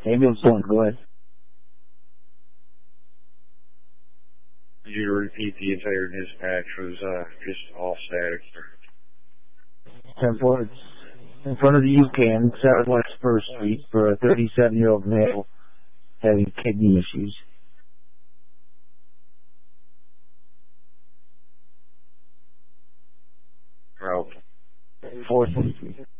Ambulance one, go ahead. Could you repeat the entire dispatch? Was just all static. 10-4, it's in front of the UCAN, Southwest 1st Street, for a 37-year-old male having kidney issues. Route. 4th Street.